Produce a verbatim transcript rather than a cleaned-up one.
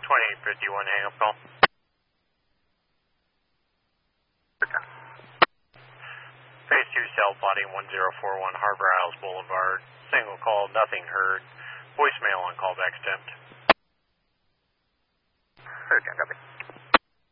twenty-eight fifty-one hang up call. Phase two cell plotting one zero four one Harbor Isles Boulevard. Single call, nothing heard. Voicemail on callback attempt. Urgent, copy.